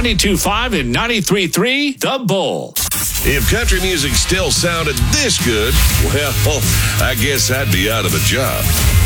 92.5 and 93.3 The Bull. If country music still sounded this good, well, I guess I'd be out of a job.